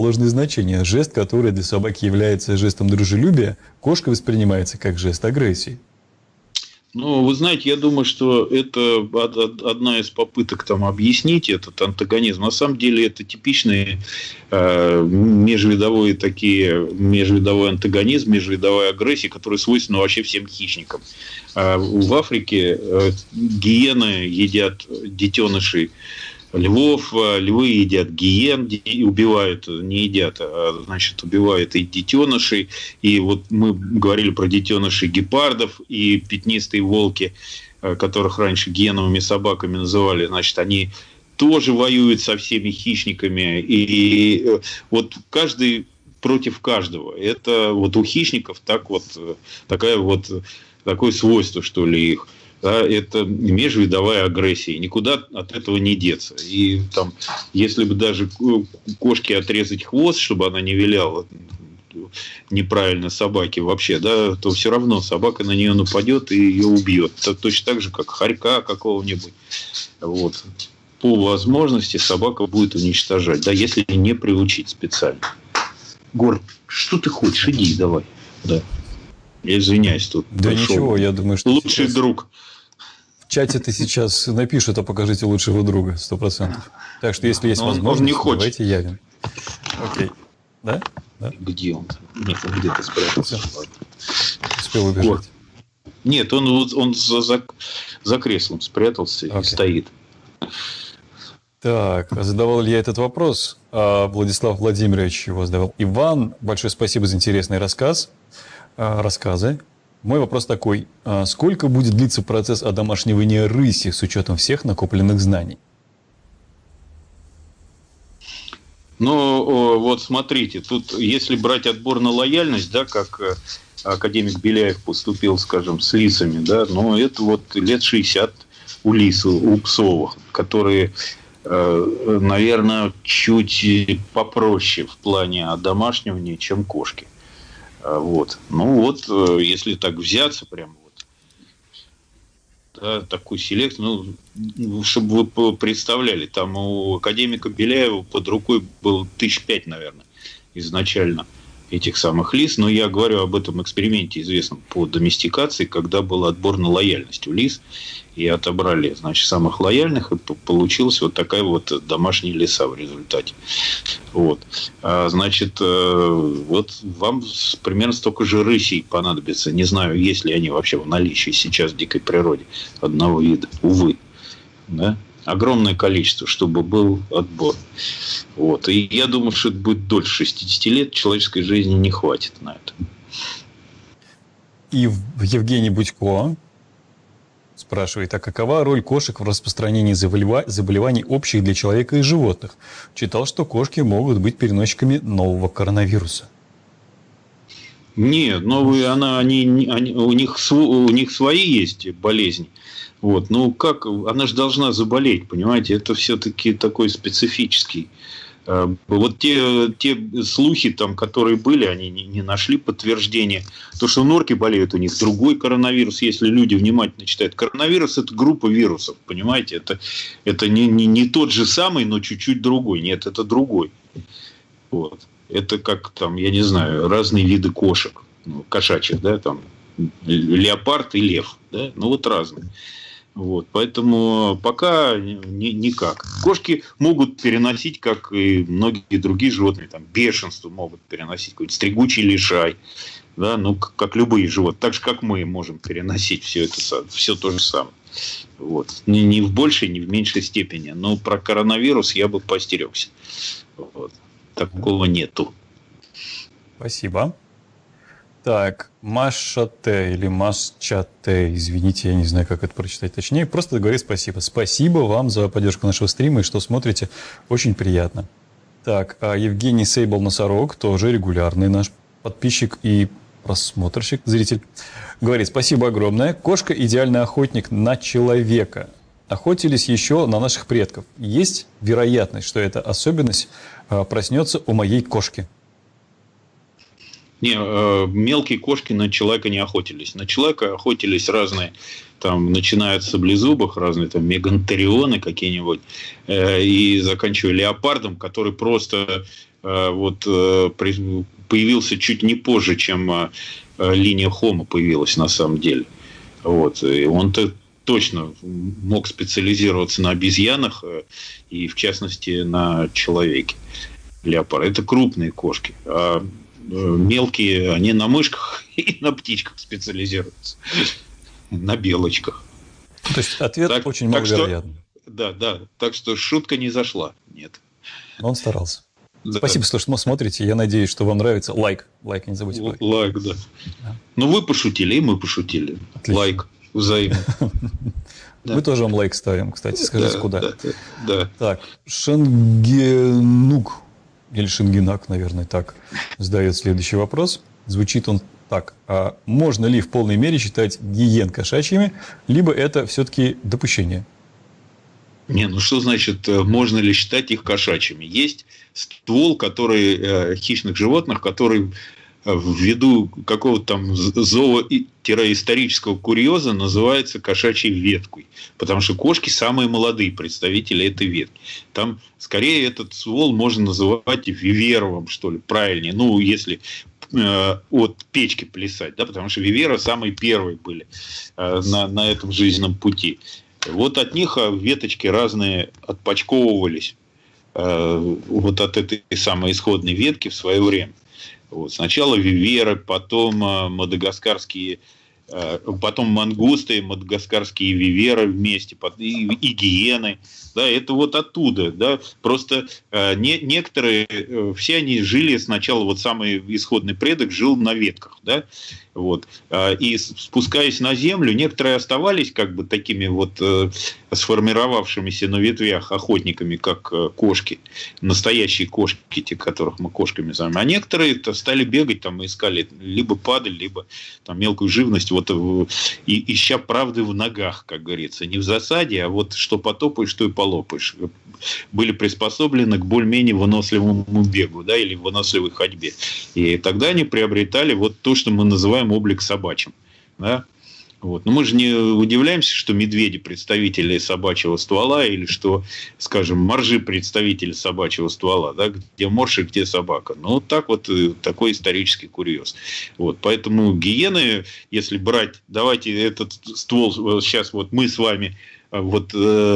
ложное значение. Жест, который для собаки является жестом дружелюбия, кошка воспринимается как жест агрессии. Ну, вы знаете, я думаю, что это одна из попыток там объяснить этот антагонизм. На самом деле это типичные межвидовой антагонизм, межвидовая агрессия, которая свойственна вообще всем хищникам. В Африке гиены едят детенышей львов, львы едят гиен, убивают, не едят, а значит, убивают и детенышей. И вот мы говорили про детенышей гепардов и пятнистые волки, которых раньше гиеновыми собаками называли, значит, они тоже воюют со всеми хищниками. И вот каждый против каждого. Это вот у хищников такое свойство, что ли, их. Да, это межвидовая агрессия. Никуда от этого не деться. И там, если бы даже кошке отрезать хвост, чтобы она не виляла неправильно собаке вообще, да, то все равно собака на нее нападет и ее убьет. Это точно так же, как хорька какого-нибудь. Вот. По возможности собака будет уничтожать, да, если не приучить специально. Гор, что ты хочешь? Иди, давай. Да. Я извиняюсь, тут да пришел. Ничего, я думаю, что лучший друг. В чате ты сейчас напишут, а покажите лучшего друга, 100%. Так что, если есть возможность, давайте явим. Окей. Да? Да? Где он? Нет, он где-то спрятался. Успел убежать. Нет, он за креслом спрятался и стоит. Так, задавал ли я этот вопрос? Владислав Владимирович его задавал. Иван, большое спасибо за интересный рассказы. Мой вопрос такой. Сколько будет длиться процесс одомашнивания рыси с учетом всех накопленных знаний? Ну, вот смотрите, тут если брать отбор на лояльность, да, как академик Беляев поступил, скажем, с лисами, да, но это вот лет 60 у лис, у псовых, которые, наверное, чуть попроще в плане одомашнивания, чем кошки. Вот. Ну вот, если так взяться прям вот, да, такую селекцию, ну, чтобы вы представляли, там у академика Беляева под рукой было 1005, наверное, изначально этих самых лис. Но я говорю об этом эксперименте, известном по доместикации, когда был отбор на лояльность у лис, и отобрали, значит, самых лояльных, и получилась вот такая вот домашняя лиса в результате. Вот. Значит, вот вам примерно столько же рысей понадобится. Не знаю, есть ли они вообще в наличии сейчас в дикой природе одного вида. Увы. Да? Огромное количество, чтобы был отбор. Вот. И я думаю, что это будет дольше 60 лет. Человеческой жизни не хватит на это. И Евгений Будько спрашивает, а какова роль кошек в распространении заболеваний общих для человека и животных? Читал, что кошки могут быть переносчиками нового коронавируса. Нет, новые, у них свои есть болезни. Вот. Ну, как? Она же должна заболеть, понимаете? Это все-таки такой специфический. Вот те слухи, там, которые были, они не нашли подтверждения. То, что норки болеют, у них другой коронавирус, если люди внимательно читают. Коронавирус – это группа вирусов, понимаете? Это не тот же самый, но чуть-чуть другой. Нет, это другой. Вот. Это как, там, я не знаю, разные виды кошек, кошачьих, да, там, леопард и лев, да, ну вот разные. Вот, поэтому пока никак. Кошки могут переносить, как и многие другие животные, там, бешенство могут переносить, какой-нибудь стригучий лишай, да, ну, как любые животные, так же, как мы можем переносить все то же самое. Вот. Не в большей, не в меньшей степени, но про коронавирус я бы поостерегся. Вот. Такого нету. Спасибо. Так, Маша Т. или Масча Т. Извините, я не знаю, как это прочитать точнее. Просто говорит спасибо. Спасибо вам за поддержку нашего стрима и что смотрите. Очень приятно. Так, Евгений Сейбл-Носорог, тоже регулярный наш подписчик и просмотрщик, зритель, говорит, спасибо огромное. Кошка – идеальный охотник на человека. Охотились еще на наших предков. Есть вероятность, что эта особенность проснется у моей кошки? Не, мелкие кошки на человека не охотились. На человека охотились разные, там, начиная от саблезубых, разные там мегантерионы какие-нибудь, и заканчивая леопардом, который просто появился чуть не позже, чем линия Хомо появилась на самом деле. Вот. И он-то точно мог специализироваться на обезьянах и, в частности, на человеке. Леопард. Это крупные кошки. А мелкие, они на мышках и на птичках специализируются. На белочках. То есть ответ очень маловероятный. Да. Так что шутка не зашла. Нет. Но он старался. Да. Спасибо, что смотрите. Я надеюсь, что вам нравится. Лайк не забудьте. Лайк, да. Ну, вы пошутили, и мы пошутили. Отлично. Лайк взаимно. Мы тоже вам лайк ставим, кстати. Скажите, куда. Да. Так, Шенгенук, или Шенгенак, наверное, так, задает следующий вопрос. Звучит он так. А можно ли в полной мере считать гиен кошачьими, либо это все-таки допущение? Не, ну что значит, можно ли считать их кошачьими? Есть ствол, который хищных животных, который ввиду какого-то там зоо-исторического курьеза называется кошачьей веткой. Потому что кошки самые молодые представители этой ветки. Там скорее этот ствол можно называть виверовым, что ли, правильнее. Ну, если от печки плясать, да, потому что виверы самые первые были на этом жизненном пути. Вот от них веточки разные отпочковывались вот от этой самой исходной ветки в свое время. Вот. Сначала виверы, потом мадагаскарские, потом мангусты, мадагаскарские виверы вместе, и гиены. Да, это вот оттуда. Да. Просто некоторые, все они жили сначала, вот самый исходный предок жил на ветках. Да. Вот. И спускаясь на землю, некоторые оставались как бы такими вот сформировавшимися на ветвях охотниками, как кошки, настоящие кошки, те, которых мы кошками зовем. А некоторые стали бегать там и искали либо падаль, либо там мелкую живность, вот, ища правды в ногах, как говорится. Не в засаде, а вот что потопаешь, что и полопаешь. Были приспособлены к более-менее выносливому бегу, да, или выносливой ходьбе. И тогда они приобретали вот то, что мы называем облик собачьим. Да? Вот. Но мы же не удивляемся, что медведи представители собачьего ствола, или что, скажем, моржи представители собачьего ствола, да? Где морж и где собака. Ну, вот так вот, такой исторический курьез. Вот. Поэтому гиены, если брать, давайте этот ствол, сейчас вот мы с вами, вот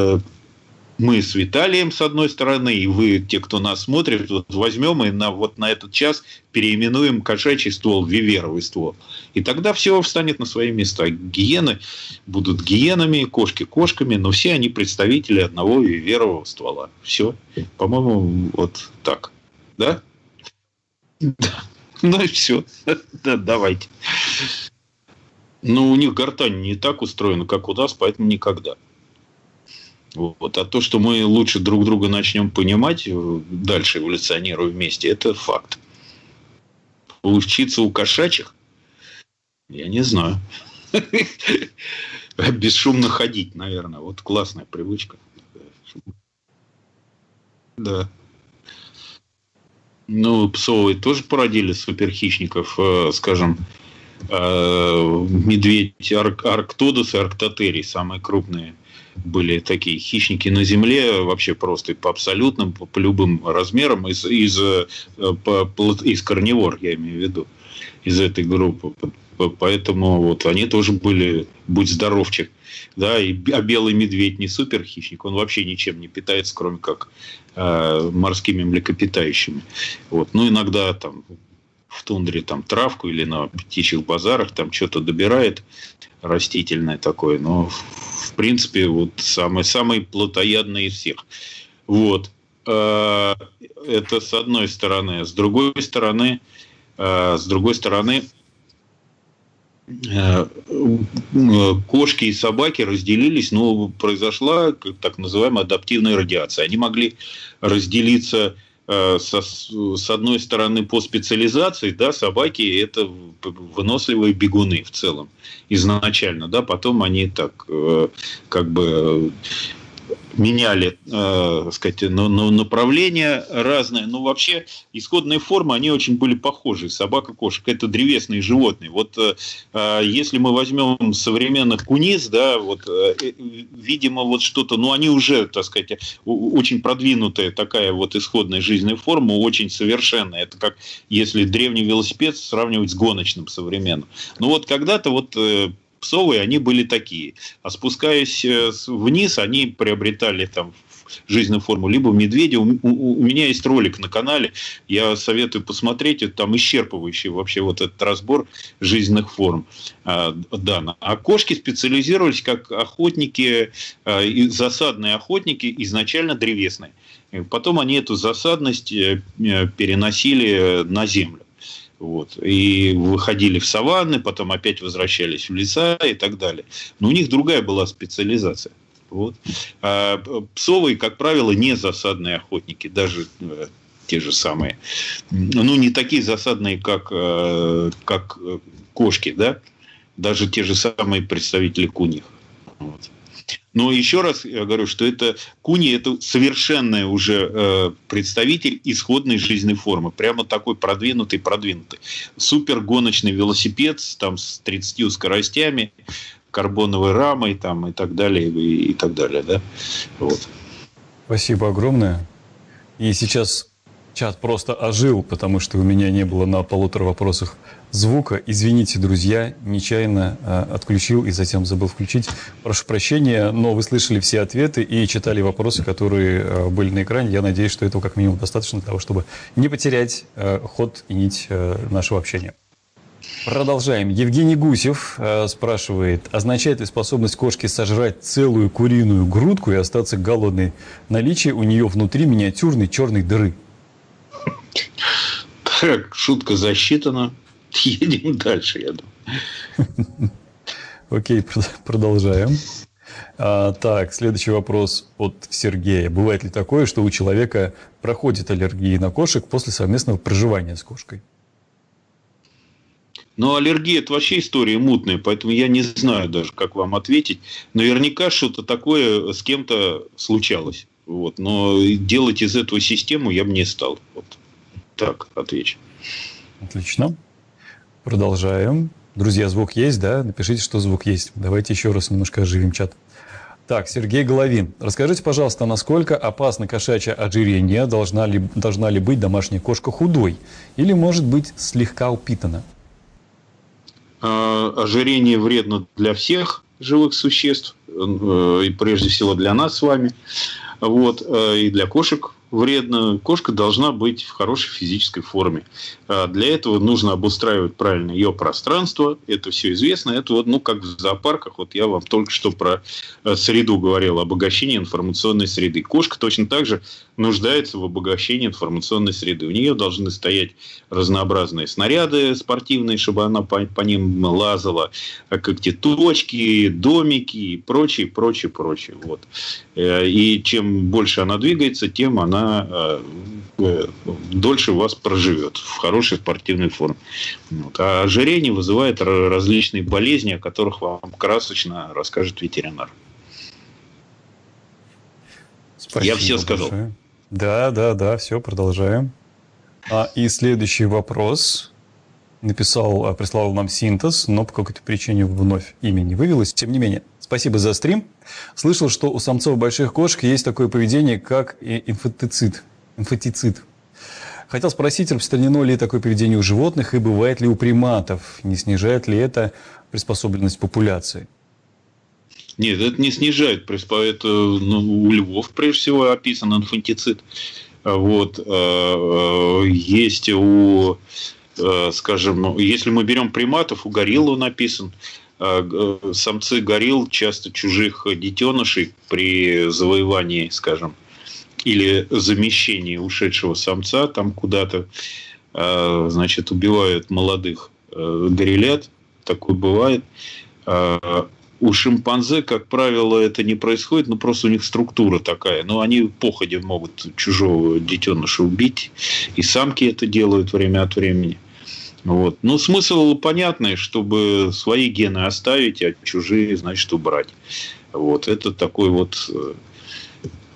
мы с Виталием с одной стороны, и вы, те, кто нас смотрит, вот возьмем и вот на этот час переименуем кошачий ствол в виверовый ствол. И тогда все встанет на свои места. Гиены будут гиенами, кошки кошками, но все они представители одного виверового ствола. Все. По-моему, вот так. Да? Ну и все. Да, давайте. Но у них гортань не так устроена, как у нас, поэтому никогда. Вот. А то, что мы лучше друг друга начнем понимать, дальше эволюционируя вместе, это факт. Учиться у кошачьих, я не знаю. Бесшумно ходить, наверное. Вот классная привычка. Да. Ну, псовые тоже породили суперхищников, скажем, медведь Арктодус и Арктотерий, самые крупные были такие хищники на земле, вообще просто по абсолютным, по любым размерам, из карнивор, я имею в виду, из этой группы. Поэтому вот они тоже были, будь здоровчик. Да, а белый медведь не суперхищник, он вообще ничем не питается, кроме как морскими млекопитающими. Вот. Ну, иногда там в тундре там травку или на птичьих базарах там что-то добирает растительное такое, но в принципе вот самый плотоядный из всех. Вот. Это с одной стороны. С другой стороны, кошки и собаки разделились, но произошла так называемая адаптивная радиация. Они могли разделиться с одной стороны по специализации, да, собаки это выносливые бегуны в целом изначально, да, потом они так как бы меняли, сказать, направления разные. Но вообще исходные формы, они очень были похожи. Собака, кошка – это древесные животные. Вот если мы возьмем современных куниц, да, вот, видимо, вот что-то, ну, они уже, так сказать, очень продвинутая такая вот исходная жизненная форма, очень совершенная. Это как если древний велосипед сравнивать с гоночным современным. Ну, вот когда-то вот псовые, они были такие. А спускаясь вниз, они приобретали там жизненную форму либо медведя. У меня есть ролик на канале, я советую посмотреть, это там исчерпывающий вообще вот этот разбор жизненных форм. Да. А кошки специализировались как охотники, засадные охотники, изначально древесные. Потом они эту засадность переносили на землю. Вот. И выходили в саванны, потом опять возвращались в леса и так далее. Но у них другая была специализация. Вот. А псовые, как правило, не засадные охотники, даже те же самые. Ну, не такие засадные, как кошки, да? Даже те же самые представители куних. Вот. Но еще раз я говорю, что это куни – это совершенный уже представитель исходной жизненной формы. Прямо такой продвинутый. Супергоночный велосипед там, с 30 скоростями, карбоновой рамой там, и так далее. И так далее, да? Вот. Спасибо огромное. И сейчас чат просто ожил, потому что у меня не было на 1,5 вопросах звука. Извините, друзья, нечаянно отключил и затем забыл включить. Прошу прощения, но вы слышали все ответы и читали вопросы, которые были на экране. Я надеюсь, что этого как минимум достаточно для того, чтобы не потерять ход и нить нашего общения. Продолжаем. Евгений Гусев спрашивает, означает ли способность кошки сожрать целую куриную грудку и остаться голодной наличие у нее внутри миниатюрной черной дыры? Так, шутка засчитана. Едем дальше, я думаю. Окей, продолжаем. Так, следующий вопрос от Сергея. Бывает ли такое, что у человека проходит аллергия на кошек после совместного проживания с кошкой? Но аллергия – это вообще история мутная, поэтому я не знаю даже, как вам ответить. Наверняка что-то такое с кем-то случалось. Вот. Но делать из этого систему я бы не стал. Вот так отвечу. Отлично. Продолжаем. Друзья, звук есть, да? Напишите, что звук есть. Давайте еще раз немножко оживим чат. Так, Сергей Головин. Расскажите, пожалуйста, насколько опасно кошачье ожирение? Должна ли быть домашняя кошка худой? Или, может быть, слегка упитана? Ожирение вредно для всех живых существ. И прежде всего для нас с вами. Вот. И для кошек вредно. Кошка должна быть в хорошей физической форме. Для этого нужно обустраивать правильно ее пространство. Это все известно. Это вот, ну, как в зоопарках. Вот я вам только что про среду говорил. Обогащение информационной среды. Кошка точно так же нуждается в обогащении информационной среды. У нее должны стоять разнообразные снаряды спортивные, чтобы она по ним лазала. Когтеточки, домики и прочее. Вот. И чем больше она двигается, тем она дольше у вас проживет в хорошей спортивной форме. Вот. А ожирение вызывает различные болезни, о которых вам красочно расскажет ветеринар. Спасибо. Я все сказал. Да, все, продолжаем. И следующий вопрос. Прислал нам Синтез, но по какой-то причине вновь имя не вывелось. Тем не менее, спасибо за стрим. Слышал, что у самцов больших кошек есть такое поведение, как инфантицид. Хотел спросить, распространено ли такое поведение у животных и бывает ли у приматов? Не снижает ли это приспособленность популяции? Нет, это не снижает. Это, у львов, прежде всего, описан инфантицид. Вот. Есть скажем, если мы берем приматов, у горилл он написан. Самцы горилл часто чужих детенышей при завоевании, скажем, или замещении ушедшего самца там куда-то, значит, убивают молодых гориллят. Такое бывает. У шимпанзе, как правило, это не происходит, но просто у них структура такая. Но они походя могут чужого детеныша убить. И самки это делают время от времени. Вот. Но смысл понятный, чтобы свои гены оставить, а чужие, значит, убрать. Вот. Это такой вот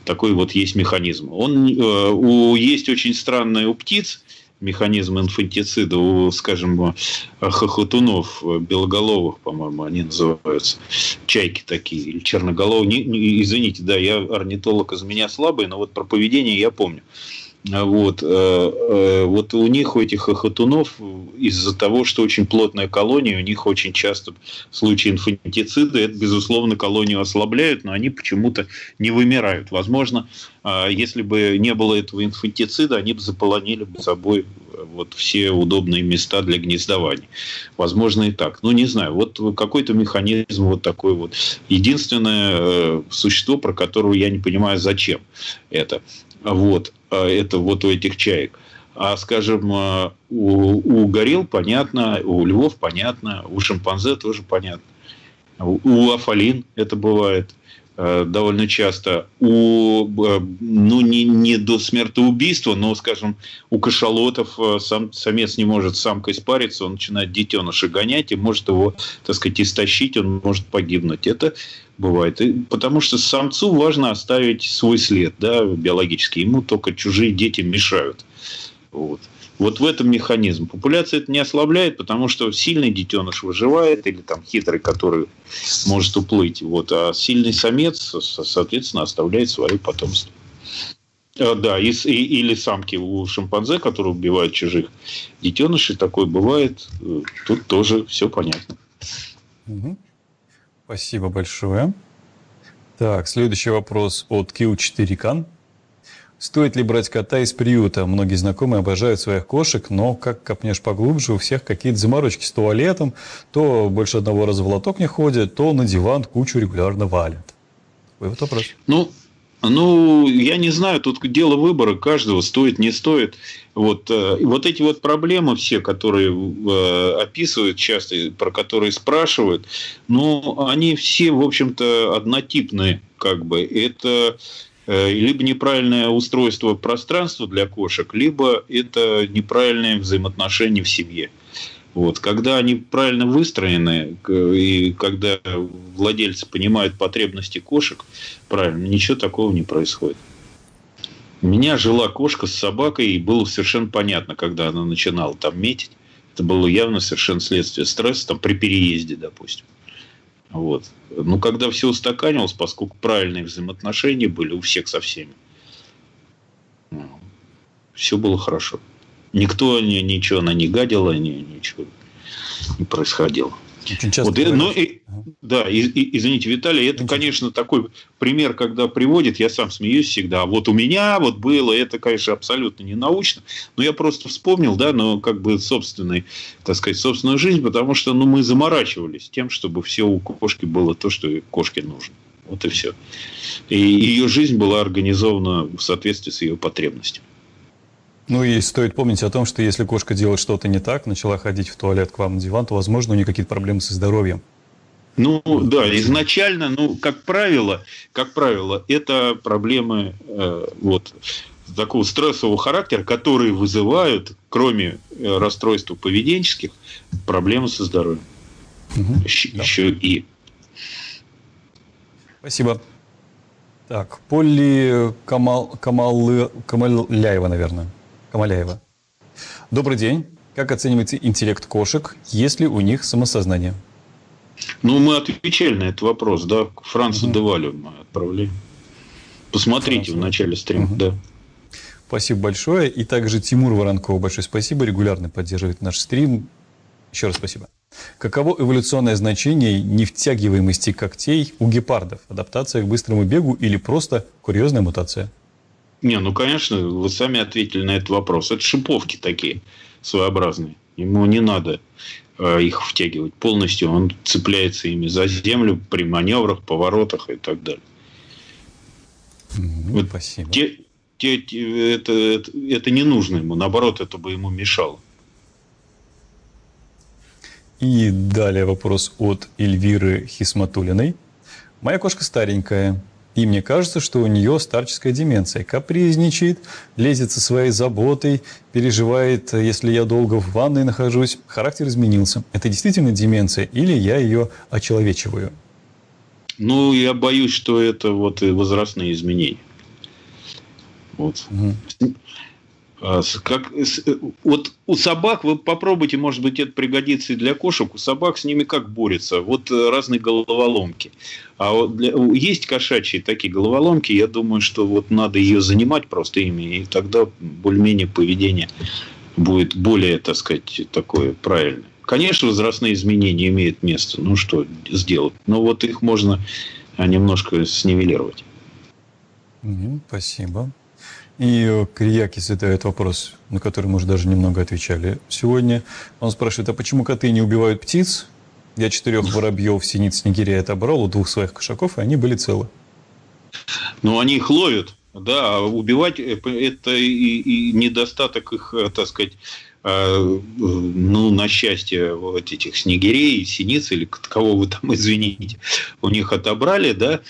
такой вот есть механизм. Есть очень странный у птиц механизм инфантицида, у, скажем, хохотунов, белоголовых, по-моему, они называются, чайки такие, или черноголовые. Извините, да, я орнитолог, из меня слабый, но вот про поведение я помню. Вот у них, у этих хохотунов, из-за того, что очень плотная колония, у них очень часто в случае инфантицида, это, безусловно, колонию ослабляют, но они почему-то не вымирают. Возможно, если бы не было этого инфантицида, они бы заполонили бы собой вот все удобные места для гнездования. Возможно, и так. Ну, не знаю. Вот какой-то механизм вот такой вот. Единственное существо, про которое я не понимаю, зачем это. Вот. Это вот у этих чаек. А, скажем, у горилл понятно, у львов понятно, у шимпанзе тоже понятно. У афалин это бывает довольно часто. Не до смертоубийства, но, скажем, у кашалотов самец не может с самкой спариться, он начинает детеныша гонять и может его, так сказать, истощить, он может погибнуть. Это бывает. Потому что самцу важно оставить свой след, да, биологический. Ему только чужие дети мешают. Вот в этом механизм. Популяция это не ослабляет, потому что сильный детеныш выживает, или там хитрый, который может уплыть. Вот, а сильный самец, соответственно, оставляет свое потомство. Да, или самки у шимпанзе, которые убивают чужих детенышей, такое бывает. Тут тоже все понятно. Спасибо большое. Так, следующий вопрос от Q4Kan. Стоит ли брать кота из приюта? Многие знакомые обожают своих кошек, но как копнешь поглубже, у всех какие-то заморочки с туалетом. То больше одного раза в лоток не ходят, то на диван кучу регулярно валят. Такой вот вопрос. Я не знаю, тут дело выбора каждого, стоит, не стоит. Вот эти вот проблемы все, которые описывают часто, про которые спрашивают, они все, в общем-то, однотипные, как бы. Это либо неправильное устройство пространства для кошек, либо это неправильные взаимоотношения в семье. Вот. Когда они правильно выстроены, и когда владельцы понимают потребности кошек, правильно, ничего такого не происходит. У меня жила кошка с собакой, и было совершенно понятно, когда она начинала там метить. Это было явно совершенно следствие стресса там, при переезде, допустим. Вот. Когда все устаканилось, поскольку правильные взаимоотношения были у всех со всеми, все было хорошо. Никто ничего не гадил, ничего не происходило. Очень часто извините, Виталий, это, конечно, такой пример, когда приводит, я сам смеюсь всегда. Вот у меня вот было, это, конечно, абсолютно не научно, но я просто вспомнил, да, но как бы собственную жизнь, потому что, мы заморачивались тем, чтобы все у кошки было то, что кошке нужно. Вот и все. И ее жизнь была организована в соответствии с ее потребностями. И стоит помнить о том, что если кошка делает что-то не так, начала ходить в туалет к вам на диван, то, возможно, у нее какие-то проблемы со здоровьем. Изначально, как правило, это проблемы такого стрессового характера, которые вызывают, кроме расстройств поведенческих, проблемы со здоровьем. Еще и. Спасибо. Так, Полли Камаляева, наверное. Камаляева. Добрый день. Как оцениваете интеллект кошек? Есть ли у них самосознание? Мы отвечали на этот вопрос, да, к Францу Девалю мы отправляем. Посмотрите в начале стрима, да. Спасибо большое. И также Тимур Воронков, большое спасибо, регулярно поддерживает наш стрим. Еще раз спасибо. Каково эволюционное значение невтягиваемости когтей у гепардов? Адаптация к быстрому бегу или просто курьезная мутация? Конечно, вы сами ответили на этот вопрос. Это шиповки такие своеобразные. Ему не надо их втягивать полностью. Он цепляется ими за землю при маневрах, поворотах и так далее. Спасибо. Это не нужно ему. Наоборот, это бы ему мешало. И далее вопрос от Эльвиры Хисматулиной. Моя кошка старенькая. И мне кажется, что у нее старческая деменция. Капризничает, лезет со своей заботой, переживает, если я долго в ванной нахожусь. Характер изменился. Это действительно деменция или я ее очеловечиваю? Я боюсь, что это возрастные изменения. Вот. Мгм. Вот у собак, вы попробуйте, может быть, это пригодится и для кошек, у собак с ними как борются? Вот разные головоломки. А вот есть кошачьи такие головоломки, я думаю, что вот надо ее занимать просто ими, и тогда более-менее поведение будет более, так сказать, такое правильное. Конечно, возрастные изменения имеют место, ну что сделать, но вот их можно немножко снивелировать. Спасибо. И Криякис задает вопрос, на который мы уже даже немного отвечали сегодня. Он спрашивает, а почему коты не убивают птиц? Я 4 воробьев, синиц, снегирей отобрал у 2 своих кошаков, и они были целы. Но они их ловят, да, а убивать это и недостаток их, так сказать, ну, на счастье вот этих снегирей, синиц или кого вы там, извините, у них отобрали, да,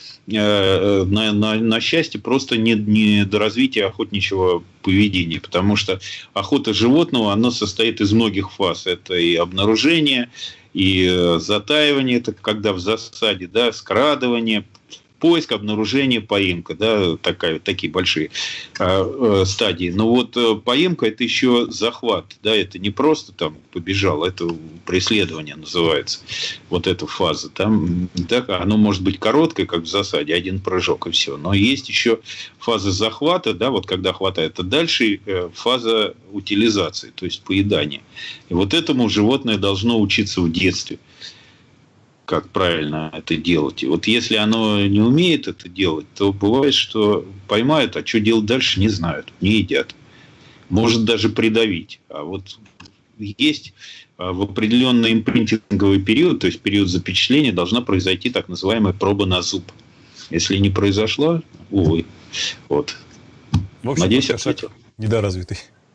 на счастье просто не до развития охотничьего поведения, потому что охота животного, она состоит из многих фаз. Это и обнаружение, и затаивание, это когда в засаде, да, скрадывание, поиск, обнаружение, поимка, да, такие большие стадии. Но вот поимка – это еще захват, да, это не просто там побежал, это преследование называется, вот эта фаза. Там, да, оно может быть короткое, как в засаде, один прыжок и все. Но есть еще фаза захвата, да, вот когда хватает, а дальше фаза утилизации, то есть поедания. И вот этому животное должно учиться в детстве, как правильно это делать. И вот если оно не умеет это делать, то бывает, что поймают, а что делать дальше, не знают, не едят. Может даже придавить. А вот есть в определенный импринтинговый период, то есть период запечатления, должна произойти так называемая проба на зуб. Если не произошла, увы. Вот. В общем, надеюсь, кошак ответил. недоразвитый.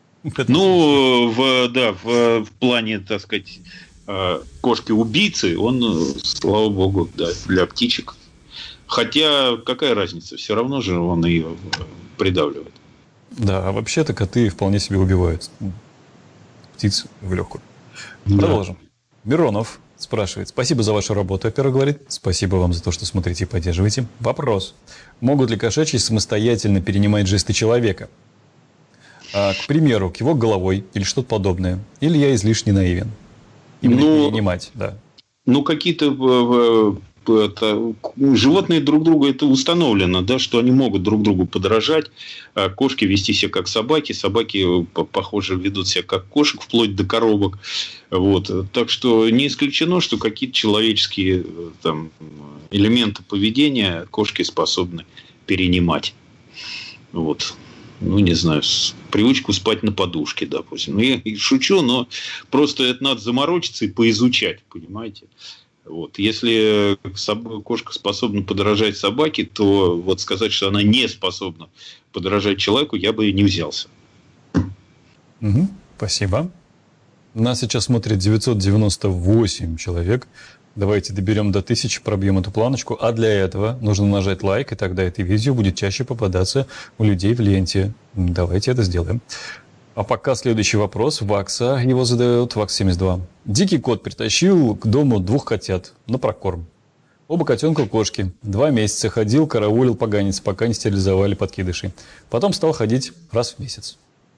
Ну, в плане, так сказать, кошки-убийцы, он, слава богу, да, для птичек. Хотя, какая разница? Все равно же он ее придавливает. Да, а вообще-то коты вполне себе убивают птиц в легкую. Да. Продолжим. Миронов спрашивает. Спасибо за вашу работу, во-первых, говорит. Спасибо вам за то, что смотрите и поддерживаете. Вопрос. Могут ли кошачьи самостоятельно перенимать жесты человека? К примеру, кивок головой или что-то подобное. Или я излишне наивен? Именно перенимать, да. Ну, какие-то животные друг другу, это установлено, да, что они могут друг другу подражать. Кошки вести себя как собаки. Собаки, похоже, ведут себя как кошек, вплоть до коробок. Вот. Так что не исключено, что какие-то человеческие там, элементы поведения кошки способны перенимать. Вот. Ну, не знаю, привычку спать на подушке, допустим. Ну, я шучу, но просто это надо заморочиться и поизучать, понимаете? Вот. Если кошка способна подражать собаке, то вот сказать, что она не способна подражать человеку, я бы не взялся. Спасибо. Нас сейчас смотрит 998 человек. Давайте доберем до 1000, пробьем эту планочку. А для этого нужно нажать лайк, и тогда это видео будет чаще попадаться у людей в ленте. Давайте это сделаем. А пока следующий вопрос. Вакса его задает, Вакс72. Дикий кот притащил к дому 2 котят на прокорм. Оба котенка кошки. 2 месяца ходил, караулил поганец, пока не стерилизовали подкидышей. Потом стал ходить раз в месяц.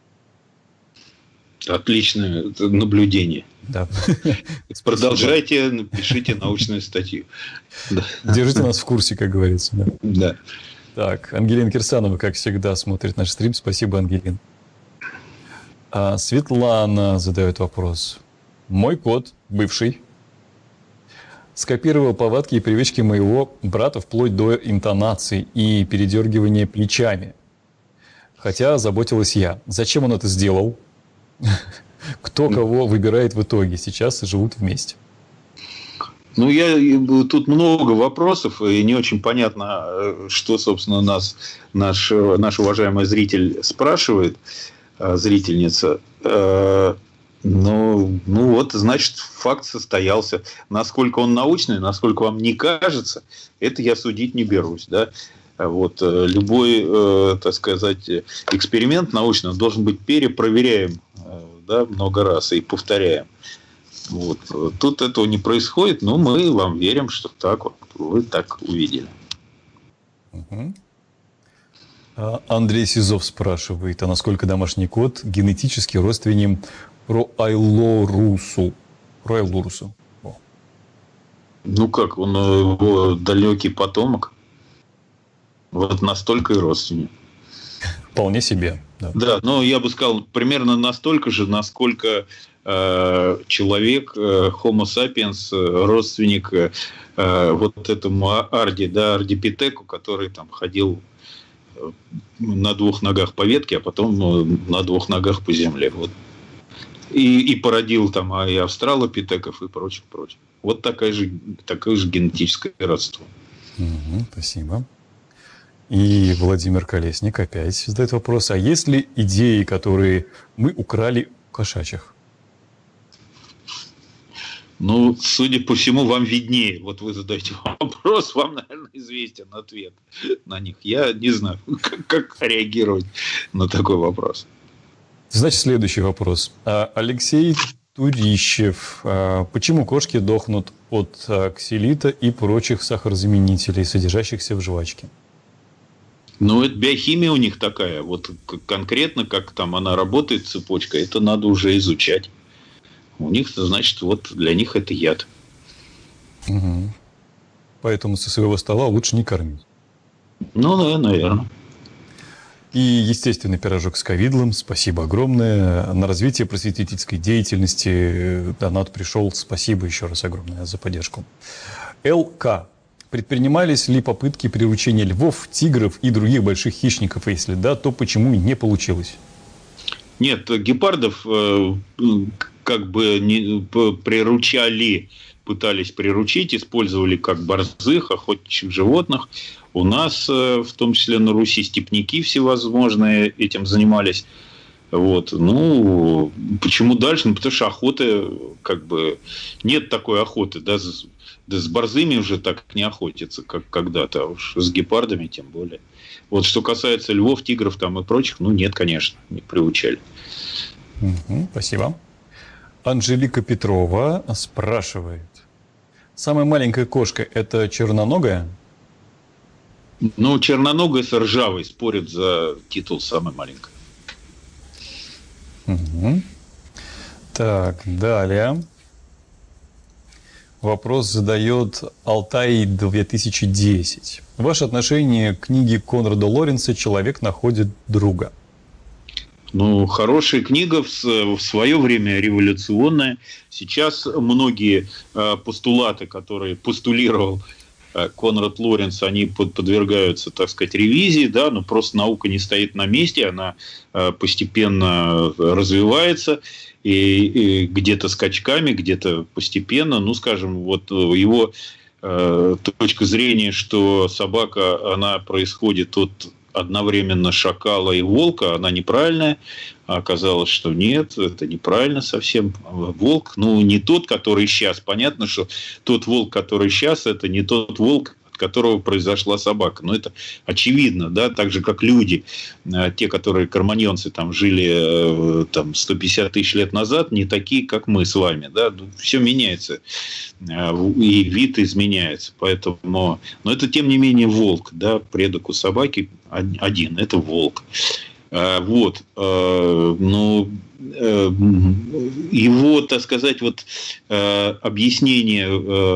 Отличное наблюдение. Да. Продолжайте, пишите научную статью. Держите нас в курсе, как говорится. Да. Да. Так, Ангелина Кирсанова, как всегда, смотрит наш стрим. Спасибо, Ангелин. Светлана задает вопрос. Мой кот, бывший, скопировал повадки и привычки моего брата вплоть до интонаций и передергивания плечами. Хотя заботилась я. Зачем он это сделал? Кто кого выбирает в итоге? Сейчас живут вместе. Ну, тут много вопросов, и не очень понятно, что, собственно, наш уважаемый зритель спрашивает, зрительница. Ну, вот, значит, факт состоялся. Насколько он научный, насколько вам не кажется, это я судить не берусь, да. Вот, любой, так сказать, эксперимент научный должен быть перепроверяем, да, много раз и повторяем. Вот. Тут этого не происходит, но мы вам верим, что так вот вы так увидели. Андрей Сизов спрашивает, а насколько домашний кот генетически родственен Проайлорусу? Проайлорусу. Ну как, он его далекий потомок. Вот настолько и родственник. Вполне себе. Да. Да, но я бы сказал, примерно настолько же, насколько человек, Homo sapiens, родственник вот этому ардипитеку, который там ходил на двух ногах по ветке, а потом на двух ногах по земле. Вот. И породил там и австралопитеков, и прочих. Вот такое же генетическое родство. Спасибо. И Владимир Колесник опять задает вопрос. А есть ли идеи, которые мы украли у кошачьих? Ну, судя по всему, вам виднее. Вот вы задаете вопрос, вам, наверное, известен ответ на них. Я не знаю, как реагировать на такой вопрос. Значит, следующий вопрос. Алексей Турищев. Почему кошки дохнут от ксилита и прочих сахарозаменителей, содержащихся в жвачке? Ну, это биохимия у них такая. Вот конкретно, как там она работает, цепочка, это надо уже изучать. У них, значит, вот для них это яд. Угу. Поэтому со своего стола лучше не кормить. Ну, да, наверное. И естественный пирожок с ковидлом. Спасибо огромное. На развитие просветительской деятельности донат пришел. Спасибо еще раз огромное за поддержку. ЛК. Предпринимались ли попытки приручения львов, тигров и других больших хищников? Если да, то почему не получилось? Нет, гепардов как бы не приручали, пытались приручить, использовали как борзых, охотничьих животных. У нас, в том числе на Руси, степняки всевозможные этим занимались. Вот. Ну, почему дальше? Ну, потому что охоты, как бы, нет такой охоты, да, с борзыми уже так не охотятся, как когда-то, а уж с гепардами тем более. Вот что касается львов, тигров там и прочих, ну, нет, конечно, не приучали. Спасибо. Анжелика Петрова спрашивает. Самая маленькая кошка – это черноногая? Ну, черноногая с ржавой спорят за титул самой маленькой. Так, далее. Вопрос задает Алтай 2010. Ваше отношение к книге Конрада Лоренса «Человек находит друга»? Ну, хорошая книга, в свое время революционная. Сейчас многие постулаты, которые постулировал Конрад Лоренс, они подвергаются, так сказать, ревизии, да, но просто наука не стоит на месте, она постепенно развивается, и где-то скачками, где-то постепенно, ну, скажем, вот его точка зрения, что собака, она происходит от одновременно шакала и волка, она неправильная. А оказалось, что нет, это неправильно совсем. Волк, ну, не тот, который сейчас. Понятно, что тот волк, который сейчас, это не тот волк, от которого произошла собака. Но это очевидно, да, так же, как люди, те, которые кроманьонцы там жили там, 150 тысяч лет назад, не такие, как мы с вами, да, все меняется, и вид изменяется, поэтому, но это, тем не менее, волк, да, предок у собаки один, это волк. Вот, ну, его, так сказать, вот объяснение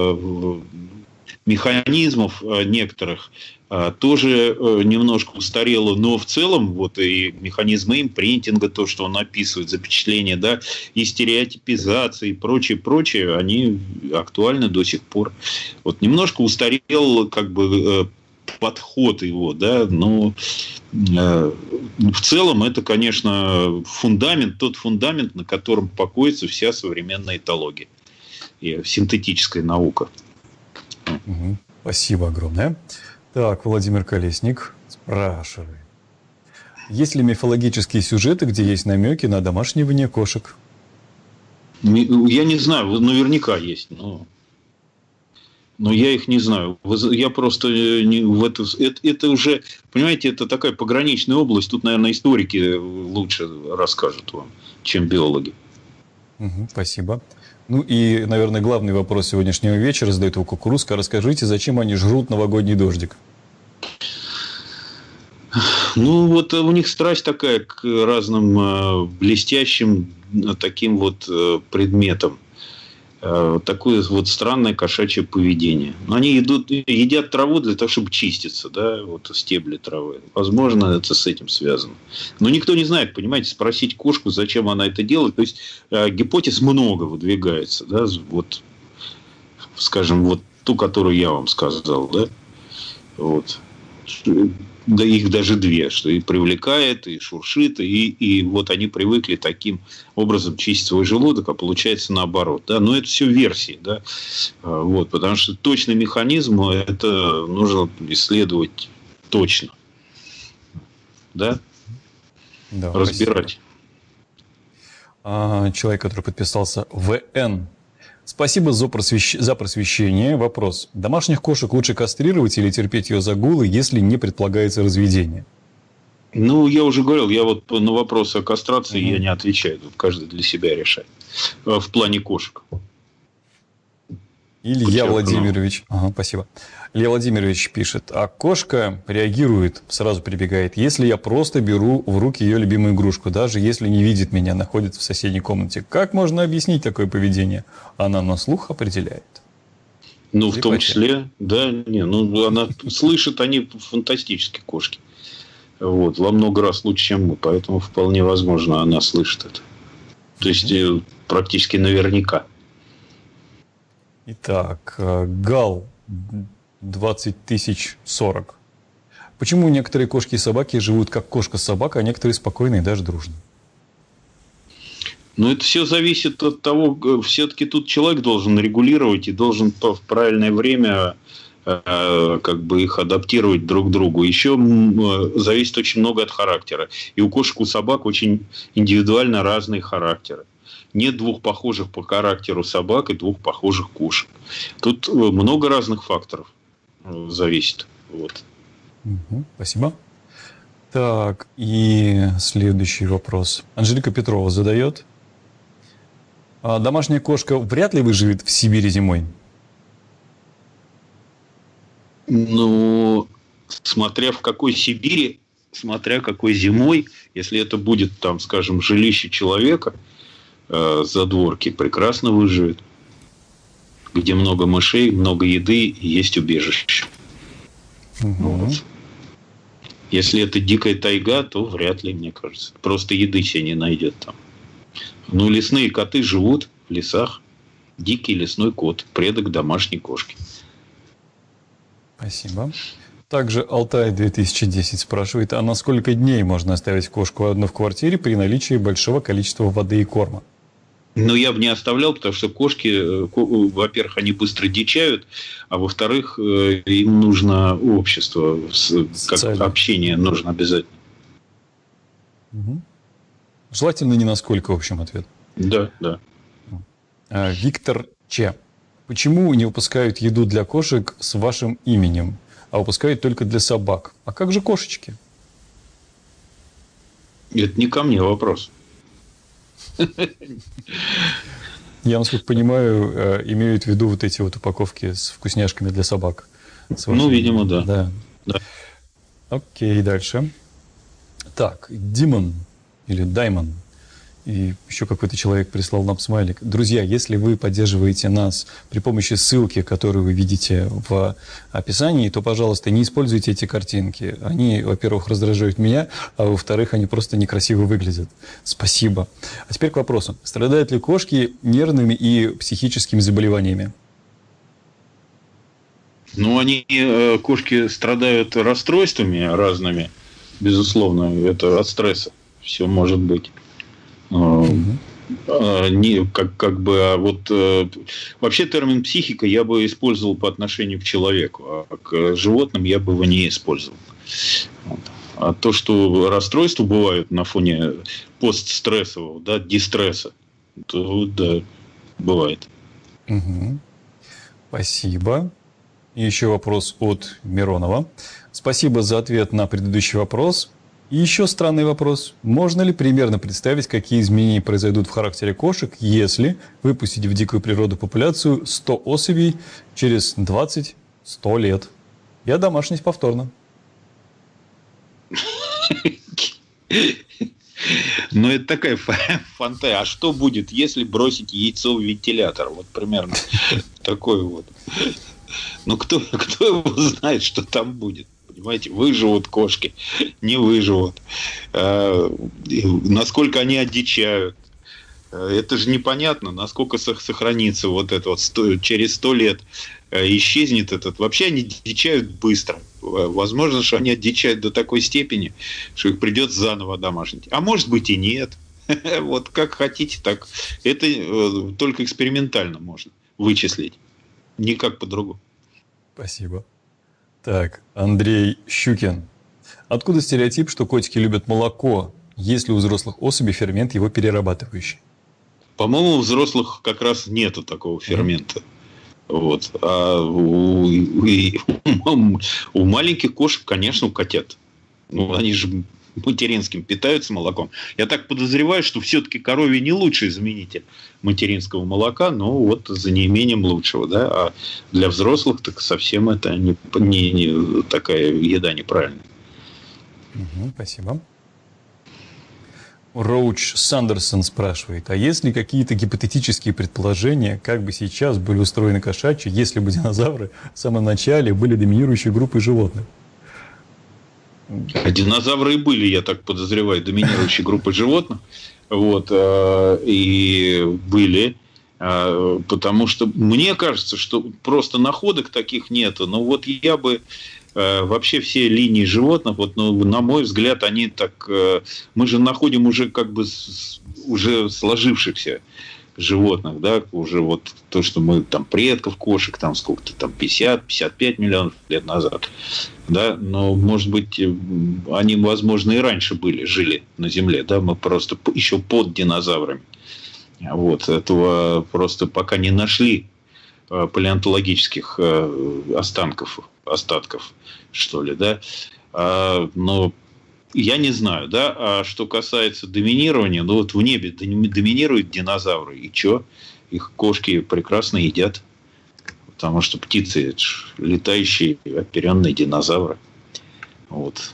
механизмов некоторых тоже немножко устарело, но в целом вот и механизмы импринтинга, то, что он описывает, запечатление, да, и стереотипизация и прочее, они актуальны до сих пор. Вот немножко устарел как бы подход его, да, но в целом это, конечно, фундамент, тот фундамент, на котором покоится вся современная этология и синтетическая наука. Спасибо огромное. Так, Владимир Колесник спрашивает. Есть ли мифологические сюжеты, где есть намеки на домашнивание кошек? Я не знаю, наверняка есть, но я их не знаю. Я просто не в это уже, понимаете, это такая пограничная область. Тут, наверное, историки лучше расскажут вам, чем биологи. Спасибо. Ну и, наверное, главный вопрос сегодняшнего вечера задает его Кукурузка. Расскажите, зачем они жрут новогодний дождик? Ну, вот у них страсть такая к разным блестящим таким вот предметам. Такое вот странное кошачье поведение. Но они едят траву для того, чтобы чиститься, да, вот стебли травы. Возможно, это с этим связано. Но никто не знает, понимаете, спросить кошку, зачем она это делает. То есть гипотез много выдвигается, да, вот, скажем, вот ту, которую я вам сказал, да, вот. Да их даже две, что и привлекает, и шуршит, и вот они привыкли таким образом чистить свой желудок, а получается наоборот. Да? Но это все версии, да? Вот, потому что точный механизм это нужно исследовать точно. Да? Да, разбирать. Человек, который подписался ВН. Спасибо за просвещение. Вопрос. Домашних кошек лучше кастрировать или терпеть ее загулы, если не предполагается разведение? Ну, я уже говорил, я вот на вопрос о кастрации я не отвечаю. Тут каждый для себя решает. В плане кошек. Илья Владимирович. Спасибо. Илья Владимирович пишет. А кошка реагирует, сразу прибегает, если я просто беру в руки ее любимую игрушку, даже если не видит меня, находится в соседней комнате. Как можно объяснить такое поведение? Она на слух определяет. Ну, в том числе, да, ну, она слышит, они фантастические кошки. Вот, во много раз лучше, чем мы, поэтому вполне возможно, она слышит это. То есть, практически наверняка. Итак, Гал 20040. Почему некоторые кошки и собаки живут как кошка-собака, а некоторые спокойные и даже дружные? Ну, это все зависит от того, все-таки тут человек должен регулировать и должен в правильное время как бы их адаптировать друг к другу. Еще зависит очень много от характера. И у кошек, у собак очень индивидуально разные характеры. Нет двух похожих по характеру собак и двух похожих кошек. Тут много разных факторов зависит. Вот. Спасибо. Так, и следующий вопрос. Анжелика Петрова задает. Домашняя кошка вряд ли выживет в Сибири зимой? Ну, смотря в какой Сибири, смотря какой зимой, если это будет, там, скажем, жилище человека, задворки, прекрасно выживет. Где много мышей, много еды и есть убежище. Вот. Если это дикая тайга, то вряд ли, мне кажется. Просто еды себе не найдет там. Ну, лесные коты живут в лесах. Дикий лесной кот, предок домашней кошки. Спасибо. Также Алтай 2010 спрашивает, а на сколько дней можно оставить кошку одну в квартире при наличии большого количества воды и корма? Ну, я бы не оставлял, потому что кошки, во-первых, они быстро дичают, а во-вторых, им нужно общество, как общение нужно обязательно. Желательно не насколько, в общем, ответ. Да, да. Виктор Че. Почему не выпускают еду для кошек с вашим именем, а выпускают только для собак? А как же кошечки? Это не ко мне вопрос. Я, насколько понимаю, имеют в виду вот эти вот упаковки с вкусняшками для собак. Ну, видимо, да. Окей, дальше. Так, Димон или Даймон. И еще какой-то человек прислал нам смайлик. Друзья, если вы поддерживаете нас при помощи ссылки, которую вы видите в описании, то, пожалуйста, не используйте эти картинки. Они, во-первых, раздражают меня, а во-вторых, они просто некрасиво выглядят. Спасибо. А теперь к вопросу. Страдают ли кошки нервными и психическими заболеваниями? Ну, кошки страдают расстройствами разными, безусловно, это от стресса. Все может быть. Вообще термин психика я бы использовал по отношению к человеку, а к животным я бы его не использовал. А то, что расстройства бывают на фоне постстрессового, да, дистресса, то да, бывает. Спасибо. И еще вопрос от Миронова. Спасибо за ответ на предыдущий вопрос. И еще странный вопрос. Можно ли примерно представить, какие изменения произойдут в характере кошек, если выпустить в дикую природу популяцию 100 особей через 20-100 лет? Я домашний повторно. Но это такая фантазия. А что будет, если бросить яйцо в вентилятор? Вот примерно такой вот. Ну, кто его знает, что там будет? Понимаете, выживут кошки, не выживут. Насколько они одичают. Это же непонятно, насколько сохранится вот это вот через 100 лет исчезнет этот. Вообще они дичают быстро. Возможно, что они одичают до такой степени, что их придется заново домашнить. А может быть и нет. Вот как хотите, так. Это только экспериментально можно вычислить. Никак по-другому. Спасибо. Так, Андрей Щукин. Откуда стереотип, что котики любят молоко, если у взрослых особей фермент его перерабатывающий? По-моему, у взрослых как раз нету такого фермента. Вот. А у маленьких кошек, конечно, у котят. Ну, они же материнским питаются молоком. Я так подозреваю, что все-таки корове не лучший заменитель материнского молока, но вот за неимением лучшего. Да? А для взрослых так совсем это не такая еда неправильная. Спасибо. Роуч Сандерсон спрашивает, а есть ли какие-то гипотетические предположения, как бы сейчас были устроены кошачьи, если бы динозавры в самом начале были доминирующей группой животных? А динозавры и были, я так подозреваю, доминирующей группой животных. Вот, и были. Потому что мне кажется, что просто находок таких нету. Но вот я бы вообще все линии животных, вот, ну, на мой взгляд, они так... Мы же находим уже как бы уже сложившихся животных, да, уже вот то, что мы там предков кошек, там сколько-то там 50-55 миллионов лет назад, да, но, может быть, они, возможно, и раньше жили на Земле, да, мы просто еще под динозаврами. Вот, этого просто пока не нашли палеонтологических остатков, что ли, да. Но я не знаю, да. А что касается доминирования, ну вот в небе доминируют динозавры, и что? Их кошки прекрасно едят, потому что птицы – это летающие оперенные динозавры. Вот.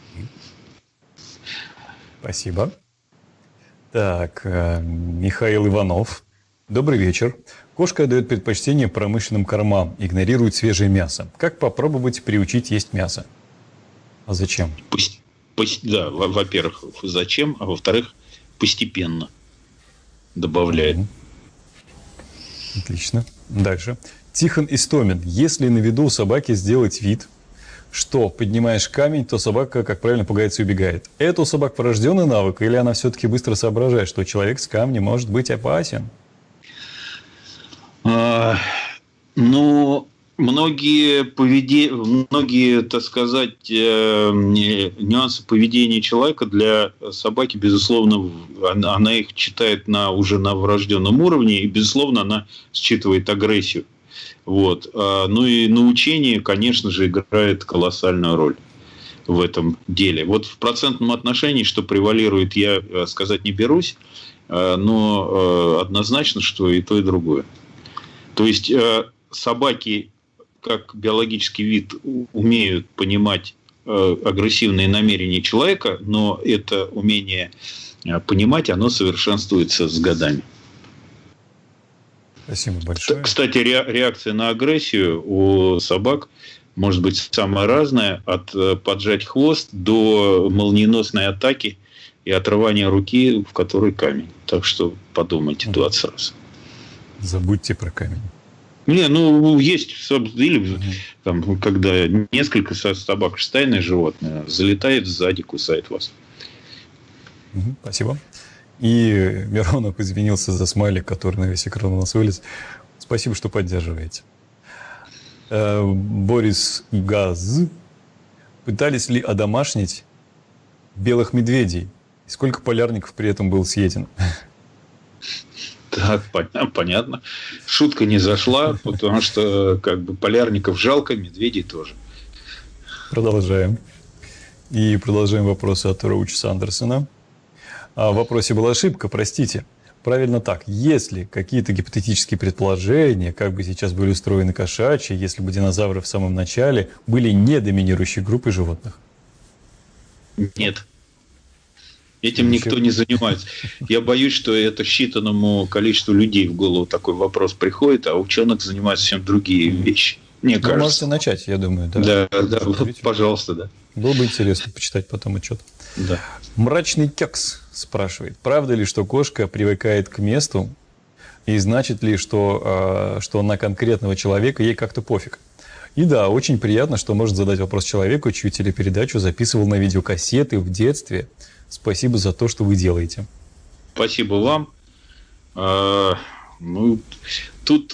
Спасибо. Так, Михаил Иванов. Добрый вечер. Кошка отдает предпочтение промышленным кормам, игнорирует свежее мясо. Как попробовать приучить есть мясо? А зачем? Да, во-первых, зачем, а во-вторых, постепенно добавляет. Отлично. Дальше. Тихон Истомин. Если на виду у собаки сделать вид, что поднимаешь камень, то собака, как правильно, пугается и убегает. Это у собак врожденный навык, или она все-таки быстро соображает, что человек с камнем может быть опасен? Ну, многие, так сказать, нюансы поведения человека для собаки, безусловно, она их читает уже на врожденном уровне, и, безусловно, она считывает агрессию. Вот. Ну и научение, конечно же, играет колоссальную роль в этом деле. Вот в процентном отношении, что превалирует, я сказать не берусь, но однозначно, что и то, и другое. То есть собаки, как биологический вид, умеют понимать агрессивные намерения человека, но это умение понимать, оно совершенствуется с годами. Спасибо большое. Кстати, реакция на агрессию у собак может быть самая разная, от поджать хвост до молниеносной атаки и отрывания руки, в которой камень. Так что подумайте 20 раз. Забудьте про камень. Не, ну, есть, или там, когда несколько собак, стайное животное, залетает сзади, кусает вас. Спасибо. И Миронов извинился за смайлик, который на весь экран у нас вылез. Спасибо, что поддерживаете. Борис Газ. Пытались ли одомашнить белых медведей? И сколько полярников при этом был съеден? Так, понятно. Шутка не зашла, потому что как бы полярников жалко, медведей тоже. Продолжаем. И продолжаем вопросы от Роуча Сандерсона. В вопросе была ошибка, простите. Правильно так. Есть ли какие-то гипотетические предположения, как бы сейчас были устроены кошачьи, если бы динозавры в самом начале были не доминирующей группой животных? Нет. Этим никто не занимается. Я боюсь, что это считанному количеству людей в голову такой вопрос приходит, а ученых занимаются совсем другие вещи. Мне кажется. Вы можете начать, я думаю. Да, вот, пожалуйста, да. Было бы интересно почитать потом отчет. Да. Мрачный кекс спрашивает, правда ли, что кошка привыкает к месту, и значит ли, что на конкретного человека ей как-то пофиг? И да, очень приятно, что может задать вопрос человеку, чью телепередачу записывал на видеокассеты в детстве. Спасибо за то, что вы делаете. Спасибо вам. Тут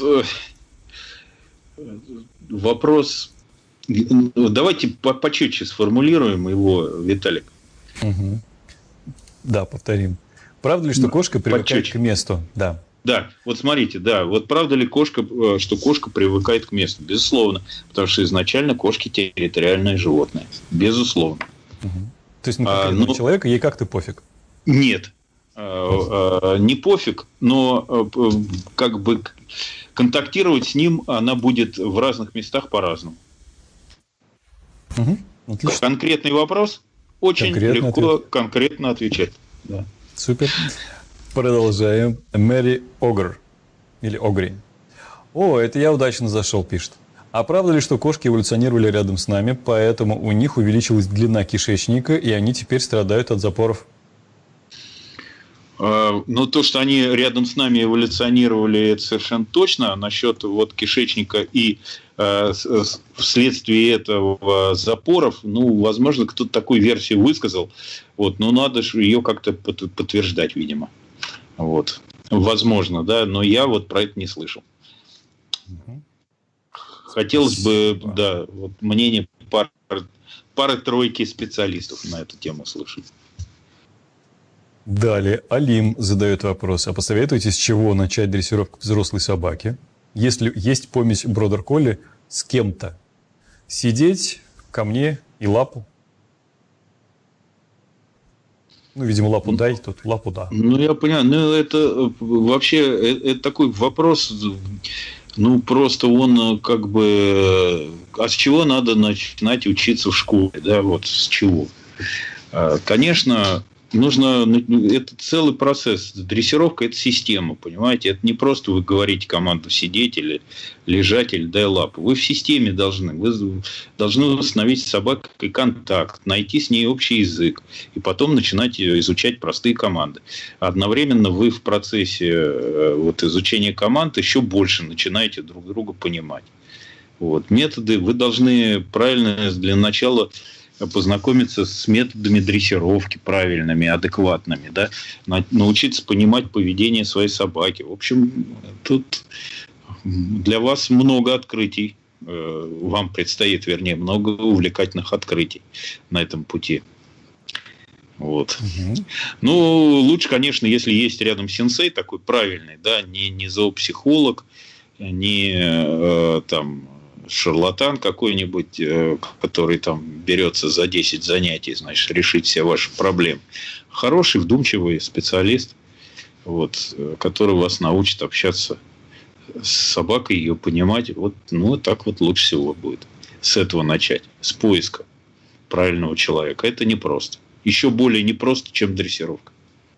вопрос... Давайте почетче сформулируем его, Виталик. Угу. Да, повторим. Правда ли, что кошка привыкает к месту? Да. Да, вот смотрите, да, вот правда ли что кошка привыкает к месту? Безусловно, потому что изначально кошки территориальное животное. Безусловно. Угу. То есть на конкретного человека ей как-то пофиг? Нет, не пофиг, но как бы контактировать с ним она будет в разных местах по-разному. Угу. Отлично. Конкретный вопрос, очень легко конкретно отвечать. Да. Супер. Продолжаем. Мэри Огр. Или Огри. О, это я удачно зашел, пишет. А правда ли, что кошки эволюционировали рядом с нами, поэтому у них увеличилась длина кишечника, и они теперь страдают от запоров? Ну, то, что они рядом с нами эволюционировали, это совершенно точно. Насчет вот кишечника и вследствие этого запоров, ну, возможно, кто-то такую версию высказал. Вот, но надо же ее как-то подтверждать, видимо. Вот. Возможно, да, но я вот про это не слышал. Хотелось бы, да, вот мнение пары-тройки специалистов на эту тему слышать. Далее Алим задает вопрос. А посоветуйте, с чего начать дрессировку взрослой собаки? Если есть помесь бродер-колли с кем-то? Сидеть ко мне и лапу? Ну, видимо, лапу дай, тут лапу да. Ну, я понимаю. Ну, это вообще это такой вопрос. Ну, просто он как бы... А с чего надо начинать учиться в школе? Да, вот с чего? Конечно, нужно... Это целый процесс. Дрессировка – это система, понимаете? Это не просто вы говорите команду сидеть или лежать, или дай лапу. Вы в системе должны. Вы должны установить с собакой контакт, найти с ней общий язык. И потом начинать изучать простые команды. Одновременно вы в процессе вот, изучения команд еще больше начинаете друг друга понимать. Вот. Методы вы должны правильно для начала познакомиться с методами дрессировки правильными, адекватными, да, научиться понимать поведение своей собаки. В общем, тут для вас много открытий, вам предстоит, вернее, много увлекательных открытий на этом пути. Вот. Угу. Ну, лучше, конечно, если есть рядом сенсей такой правильный, да, не зоопсихолог, не там шарлатан какой-нибудь, который там берется за 10 занятий, значит, решить все ваши проблемы. Хороший, вдумчивый специалист, вот, который вас научит общаться с собакой, ее понимать. Вот, ну, так вот лучше всего будет. С этого начать. С поиска правильного человека. Это непросто. Еще более непросто, чем дрессировка.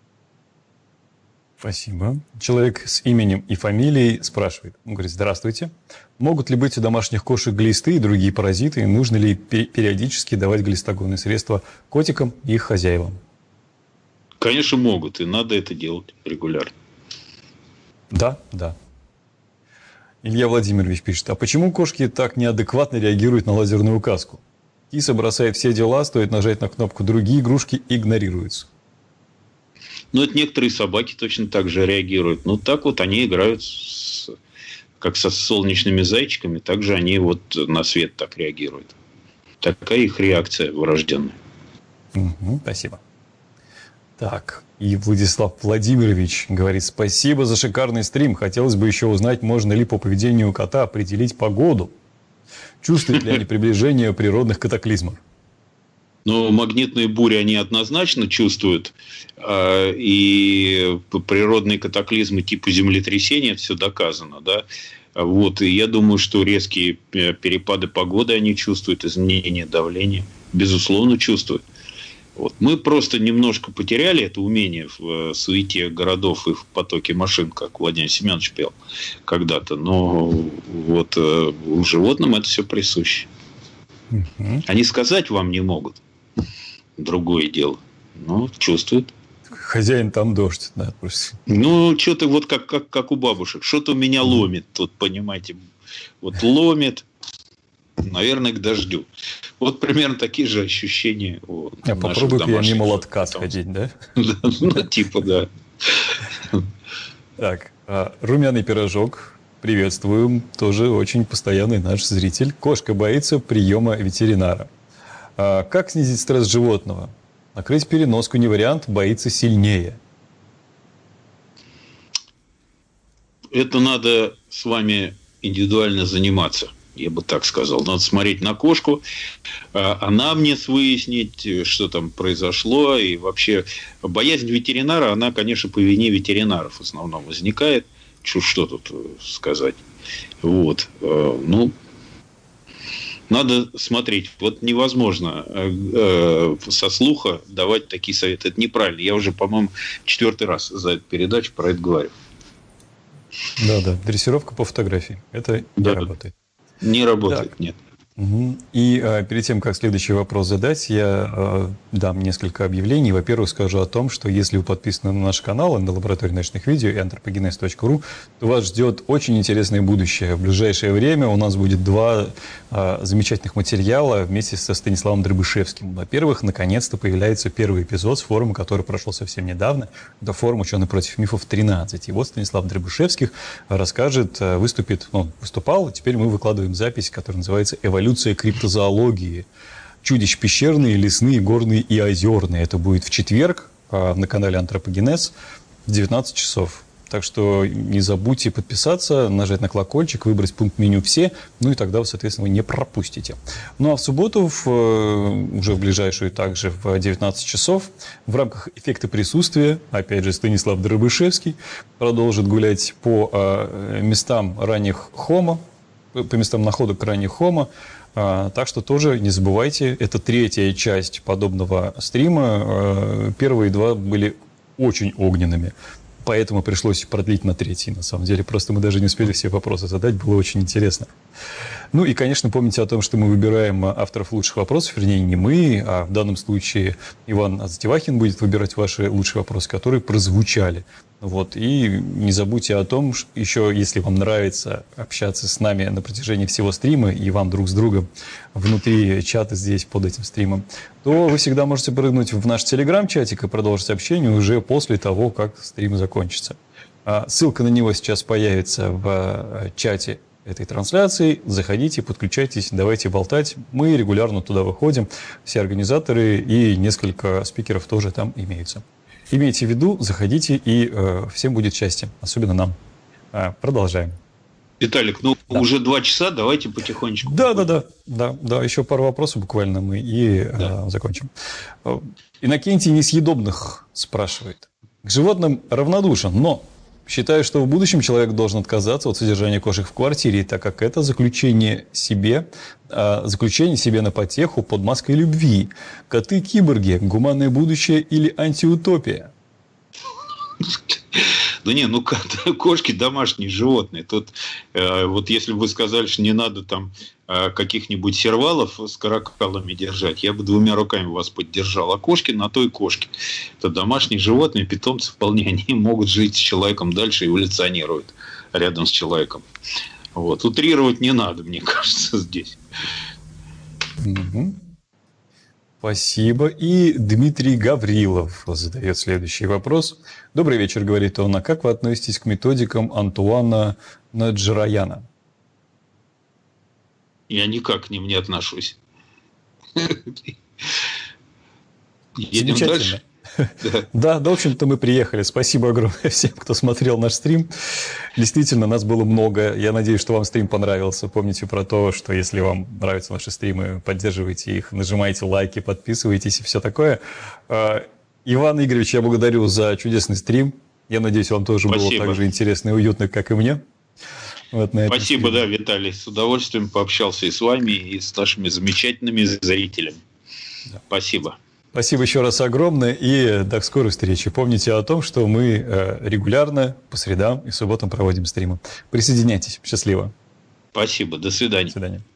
Спасибо. Человек с именем и фамилией спрашивает. Он говорит: здравствуйте. Могут ли быть у домашних кошек глисты и другие паразиты? И нужно ли периодически давать глистогонные средства котикам и их хозяевам? Конечно, могут. И надо это делать регулярно. Да, да. Илья Владимирович пишет. А почему кошки так неадекватно реагируют на лазерную указку? Киса бросает все дела, стоит нажать на кнопку, другие игрушки игнорируются. Ну, это некоторые собаки точно так же реагируют. Ну, так вот они играют, как со солнечными зайчиками, так же они вот на свет так реагируют. Такая их реакция врожденная. Угу, спасибо. Так, и Владислав Владимирович говорит: спасибо за шикарный стрим. Хотелось бы еще узнать, можно ли по поведению кота определить погоду. Чувствуют ли они приближение природных катаклизмов? Но магнитные бури они однозначно чувствуют. И природные катаклизмы типа землетрясения, это все доказано. Да? Вот. И я думаю, что резкие перепады погоды они чувствуют, изменение давления. Безусловно, чувствуют. Вот. Мы просто немножко потеряли это умение в суете городов и в потоке машин, как Владимир Семенович пел когда-то. Но вот животным это все присуще. Они сказать вам не могут. Другое дело. Но чувствуют. Хозяин, там дождь. Да, просто. Ну, что-то вот как у бабушек. Что-то у меня ломит тут, понимаете. Вот ломит. Наверное, к дождю. Вот примерно такие же ощущения у наших попробуй я домашних мимо лотка животных. сходить, да? Ну, типа, да. Так, румяный пирожок. Приветствуем. Тоже очень постоянный наш зритель. Кошка боится приема ветеринара. Как снизить стресс животного? Накрыть переноску не вариант, боится сильнее. Это надо с вами индивидуально заниматься. Я бы так сказал. Надо смотреть на кошку, анамнез выяснить, что там произошло. И вообще боязнь ветеринара, она, конечно, по вине ветеринаров в основном возникает. Что тут сказать. Вот. Ну, надо смотреть. Вот невозможно со слуха давать такие советы. Это неправильно. Я уже, по-моему, 4-й раз за эту передачу про это говорю. Да, дрессировка по фотографии. Это не работает. Не работает, так. Нет. Угу. И перед тем, как следующий вопрос задать, я дам несколько объявлений. Во-первых, скажу о том, что если вы подписаны на наш канал на лаборатории научных видео и anthropogenes.ru, то вас ждет очень интересное будущее. В ближайшее время у нас будет 2 замечательных материала вместе со Станиславом Дробышевским. Во-первых, наконец-то появляется первый эпизод с форума, который прошел совсем недавно. Это форум «Ученые против мифов 13». И вот Станислав Дробышевский расскажет, выступал, и теперь мы выкладываем запись, которая называется «Эволюция криптозоологии. Чудищ пещерные, лесные, горные и озерные». Это будет в четверг на канале Антропогенез в 19 часов. Так что не забудьте подписаться, нажать на колокольчик, выбрать пункт меню «Все», ну и тогда, соответственно, вы не пропустите. Ну а в субботу, уже в ближайшую, также в 19 часов, в рамках эффекта присутствия, опять же, Станислав Дробышевский продолжит гулять по местам ранних хомо, по местам находок ранних хомо. Так что тоже не забывайте, это 3-я часть подобного стрима. Первые 2 были очень огненными, поэтому пришлось продлить на 3-й. На самом деле, просто мы даже не успели все вопросы задать, было очень интересно. Ну и, конечно, помните о том, что мы выбираем авторов лучших вопросов, вернее, не мы, а в данном случае Иван Затевахин будет выбирать ваши лучшие вопросы, которые прозвучали. Вот. И не забудьте о том, что еще, если вам нравится общаться с нами на протяжении всего стрима, и вам друг с другом внутри чата здесь под этим стримом, то вы всегда можете прыгнуть в наш телеграм-чатик и продолжить общение уже после того, как стрим закончится. Ссылка на него сейчас появится в чате этой трансляции. Заходите, подключайтесь, давайте болтать. Мы регулярно туда выходим, все организаторы и несколько спикеров тоже там имеются. Имейте в виду, заходите, и всем будет счастье, особенно нам. Продолжаем. Виталик, уже 2 часа, давайте потихонечку. Да, еще пару вопросов буквально мы и закончим. Иннокентий Несъедобных спрашивает. К животным равнодушен, но считаю, что в будущем человек должен отказаться от содержания кошек в квартире, так как это заключение себе на потеху под маской любви. Коты-киборги, гуманное будущее или антиутопия? Да не, кошки домашние животные. Тут вот если бы вы сказали, что не надо там каких-нибудь сервалов с каракалами держать, я бы 2 руками вас поддержал. А кошки на то и кошки. Это домашние животные, питомцы вполне, они могут жить с человеком дальше и эволюционируют рядом с человеком. Вот. Утрировать не надо, мне кажется, здесь. Угу. Спасибо. И Дмитрий Гаврилов задает следующий вопрос. Добрый вечер, говорит он. А как вы относитесь к методикам Антуана Наджараяна? Я никак к ним не отношусь. Едем дальше? Да, в общем-то, мы приехали. Спасибо огромное всем, кто смотрел наш стрим. Действительно, нас было много. Я надеюсь, что вам стрим понравился. Помните про то, что если вам нравятся наши стримы, поддерживайте их, нажимайте лайки, подписывайтесь и все такое. Иван Игоревич, я благодарю за чудесный стрим. Я надеюсь, вам тоже было так же интересно и уютно, как и мне. Спасибо, да, Виталий. С удовольствием пообщался и с вами, и с нашими замечательными зрителями. Спасибо. Спасибо еще раз огромное и до скорой встречи. Помните о том, что мы регулярно по средам и субботам проводим стримы. Присоединяйтесь. Счастливо. Спасибо. До свидания. До свидания.